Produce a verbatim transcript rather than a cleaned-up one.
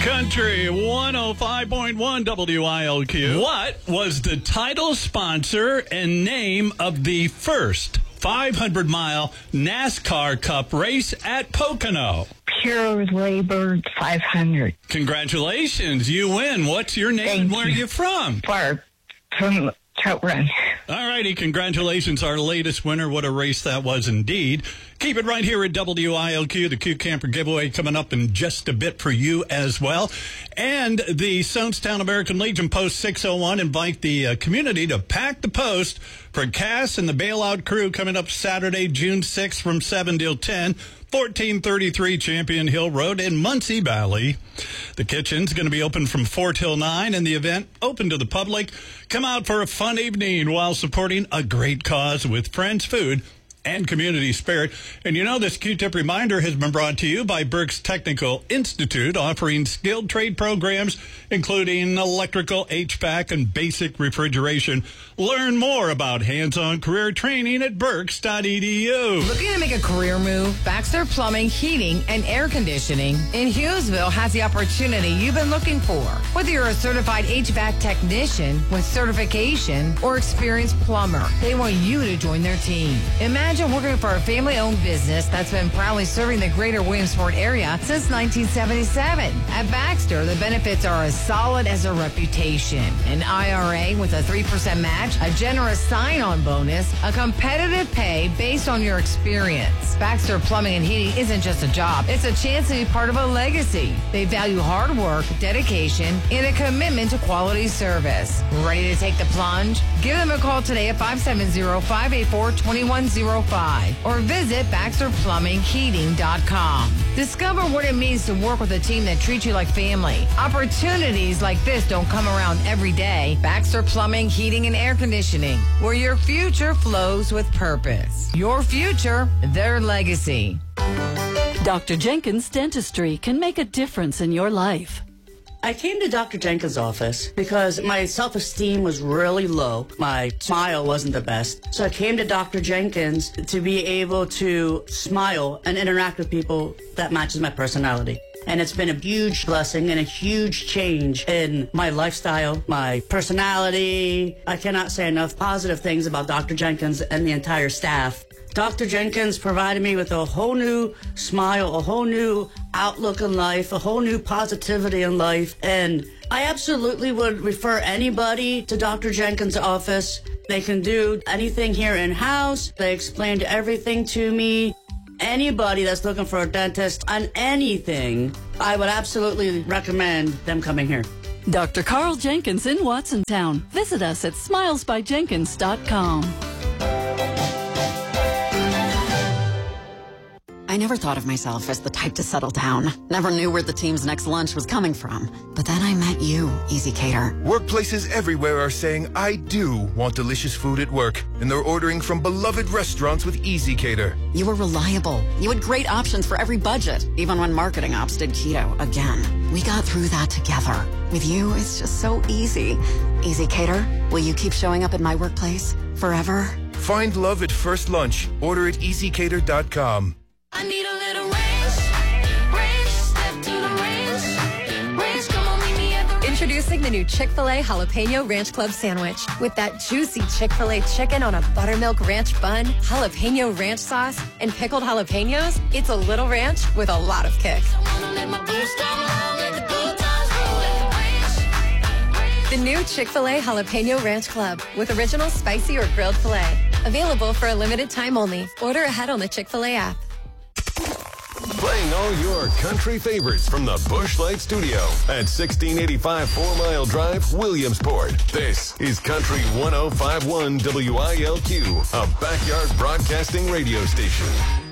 Country one oh five point one W I L Q. What was the title sponsor and name of the first five hundred mile NASCAR Cup race at Pocono? Pure Labor five hundred. Congratulations, you win. What's your name Thank and where you. are you from? Barb from Trout Run. All righty, congratulations, our latest winner. What a race that was indeed. Keep it right here at W I L Q. The Q Camper giveaway coming up in just a bit for you as well. And the Sonestown American Legion Post six oh one invite the uh, community to pack the post for Cass and the Bailout Crew coming up Saturday, June sixth from seven till ten. fourteen thirty-three Champion Hill Road in Muncie Valley. The kitchen's going to be open from four till nine, and the event open to the public. Come out for a fun evening while supporting a great cause with Friends Food and Community Spirit. And you know, this Q-Tip reminder has been brought to you by Berks Technical Institute, offering skilled trade programs, including electrical, H V A C, and basic refrigeration. Learn more about hands-on career training at berks dot e d u. Looking to make a career move? Baxter Plumbing, Heating, and Air Conditioning in Hughesville has the opportunity you've been looking for. Whether you're a certified H V A C technician with certification or experienced plumber, they want you to join their team. Imagine working for a family-owned business that's been proudly serving the greater Williamsport area since nineteen seventy-seven. At Baxter, the benefits are as solid as a reputation. An I R A with a three percent match, a generous sign-on bonus, a competitive pay based on your experience. Baxter Plumbing and Heating isn't just a job. It's a chance to be part of a legacy. They value hard work, dedication, and a commitment to quality service. Ready to take the plunge? Give them a call today at five seven zero, five eight four, two one zero five or visit baxter plumbing heating dot com. Discover what it means to work with a team that treats you like family. Opportunities like this don't come around every day. Baxter Plumbing, Heating, and Air Conditioning, where your future flows with purpose. Your future, their legacy. Doctor Jenkins Dentistry can make a difference in your life. I came to Doctor Jenkins' office because my self-esteem was really low. My smile wasn't the best. So I came to Doctor Jenkins to be able to smile and interact with people that matches my personality. And it's been a huge blessing and a huge change in my lifestyle, my personality. I cannot say enough positive things about Doctor Jenkins and the entire staff. Doctor Jenkins provided me with a whole new smile, a whole new outlook in life, a whole new positivity in life. And I absolutely would refer anybody to Doctor Jenkins' office. They can do anything here in-house. They explained everything to me. Anybody that's looking for a dentist on anything, I would absolutely recommend them coming here. Doctor Carl Jenkins in Watsontown. Visit us at smiles by jenkins dot com. I never thought of myself as the type to settle down. Never knew where the team's next lunch was coming from. But then I met you, Easy Cater. Workplaces everywhere are saying, I do want delicious food at work. And they're ordering from beloved restaurants with Easy Cater. You were reliable. You had great options for every budget, even when marketing ops did keto again. We got through that together. With you, it's just so easy. Easy Cater, will you keep showing up at my workplace forever? Find love at first lunch. Order at easy cater dot com. I need a little range, range, step to the range, range, come on, meet me at the range. Introducing the new Chick-fil-A Jalapeno Ranch Club Sandwich. With that juicy Chick-fil-A chicken on a buttermilk ranch bun, jalapeno ranch sauce, and pickled jalapenos, it's a little ranch with a lot of kick. The new Chick-fil-A Jalapeno Ranch Club with original spicy or grilled filet. Available for a limited time only. Order ahead on the Chick-fil-A app. Playing all your country favorites from the Busch Light Studio at sixteen eighty-five Four Mile Drive, Williamsport. This is Country one oh five point one W I L Q, a backyard broadcasting radio station.